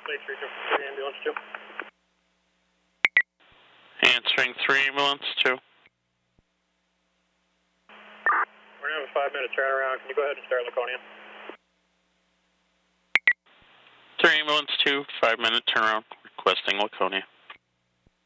Lake Street, 3 ambulance 2. Answering 3 ambulance 2. We're going to have a 5-minute turnaround. Can you go ahead and start Laconia? 3 ambulance 2, 5-minute turnaround, requesting Laconia.